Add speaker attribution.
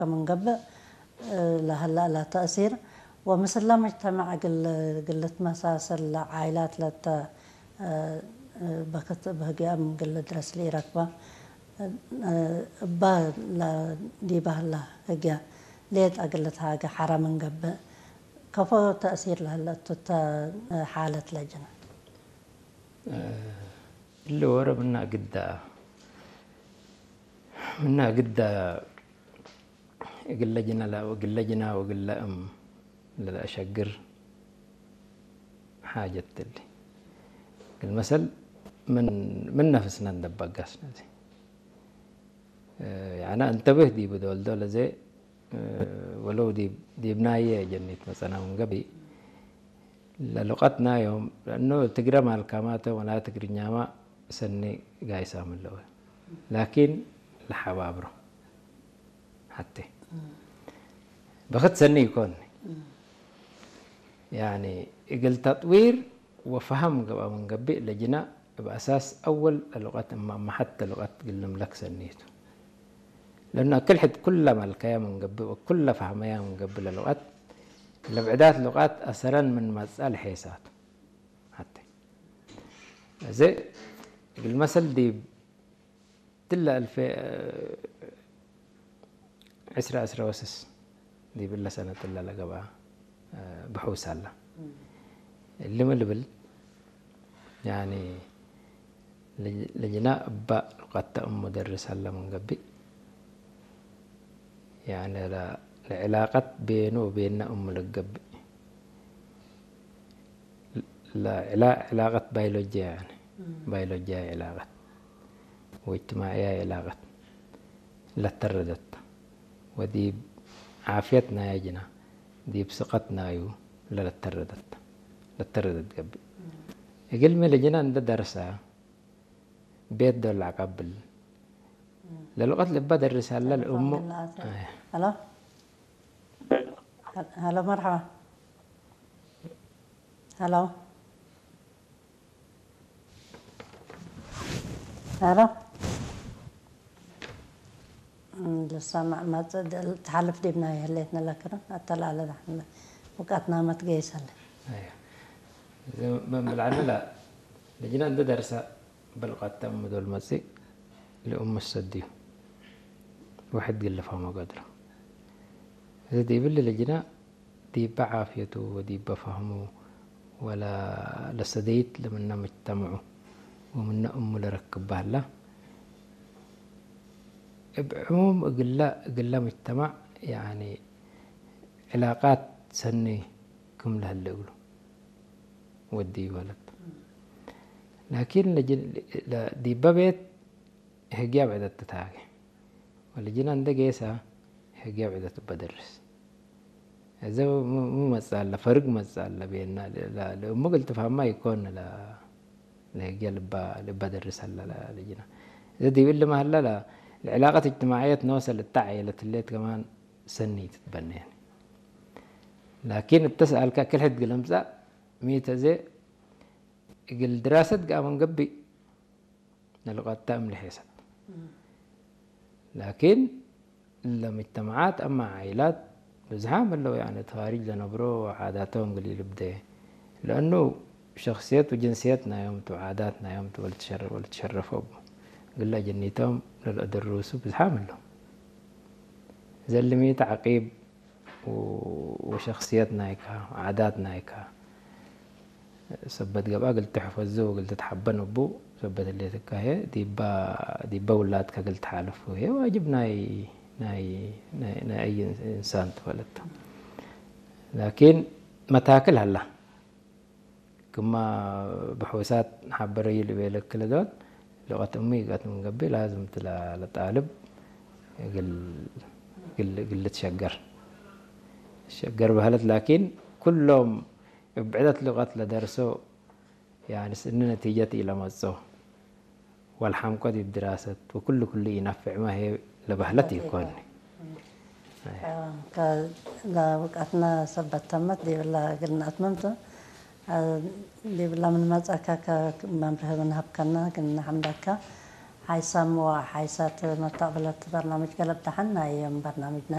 Speaker 1: من قبل لهلا لا تأثير ومثل لا مجتمع قلت مساسل عائلات لت بكت بهجا من قلة درس لي ركبة با لا دي بهلا هجا ليت أقلت هاجا حرام من قبل كفو تأثير لهلا حالة لجنة
Speaker 2: اللي ورا منها قد قل لجنة لا وقل لجنة وقل لا أشقر حاجة اللي المثل من نفسنا ندبق قاسنا زي يعني انتبه دي بدول زي ولو دي بناية جنيت مثلا من قبل للقتنا يوم لأنه تقرأ مع الكاماتة ولا تقرأ نعمة سني قايسة من الأول لكن لحبابره حتى بخت سني يكون يعني يقل تطوير وفهم من قبل لجنا بأساس أول اللغات ما حتى لغات قلنا ملك سنيته لأنه كل ما الكيا من قبل وكل فهمها من قبل اللغات لبعدات لغات أثرا من مسألة حيسات حتى زي المثل دي تلا 10 وسس دي بالله سنة تلا لقبها بحوس الله اللي ملبل يعني لجناء أبا لغات مدرس الله من قبل يعني العلاقة بينه وبين القب لا علاقة بيولوجية يعني بيولوجية علاقة واجتماعية علاقة لا تردت ودي عافيتنا يا جنا دي بثقتنا يو لا تردت قبل يقول مي لجنا عند درسها بيت دول قبل للغة اللي بدرسها للأم
Speaker 1: هلا هلا مرحبا هلا هلا لسه ما تحلف دي بناي هليتنا لكرة أطلع على نحن وقتنا ما تقيس هلا
Speaker 2: أيوه بالعنا لا لجنا عند درسها بالغة أم دول مسي لأم السديو واحد قال له فهمه قدره إذا دي بالله لجنا دي بعافيته ودي بفهمه ولا لسديت لمن مجتمعه ومن أم لركبها له بعموم قل مجتمع يعني علاقات سني كم لها اللي يقولوا ودي ولد لكن دي ببيت هجاب عدة تتاقي ولجنا عند قيسة هجاب عدة بدرس إذا مو مسألة فرق مسألة بيننا لما قلت فهم ما يكون لهجاب بدرس هلا لجنا إذا دي بالله ما هلا لا العلاقة الاجتماعية نوصل للتعيلة اللي كمان سني تتبنى يعني لكن بتسأل كل حد قل أمسا ميتا زي قل دراسة قام من قبي اللغات تأمل حساب لكن المجتمعات أما عائلات بزحام اللي يعني تواريخ لنبرو وعاداتهم قليل بديه لأنه شخصيات وجنسياتنا يوم وعاداتنا يوم والتشرفوا قل جنيتهم للأدروس بزحام لهم زي اللي ميت عقيب وشخصياتنا هيكا وعاداتنا هيكا سبت قبا قلت تحفظه وقلت تحبن أبو سبت اللي تكاهي دي با ولادك قلت حالفه هي واجب ناي أي إنسان تولدته لكن متاكل هلا كما بحوسات حبري اللي بيلك كل دول لغة أمي قالت من قبل لازم لطالب قل تشقر بهلت لكن كلهم بعدة لغات لدرسوا يعني سن نتيجة إلى مزه والحمقة دي بدراسة وكل ينفع ما هي لبهلتي يكون
Speaker 1: لا وقتنا سبت تمت دي ولا قلنا أتممته دي ولا من مزاكا ما بهذا هبكنا كنا حمدك حيسام وحيسات ما تقبلت برنامج قلب تحنا أيام برنامجنا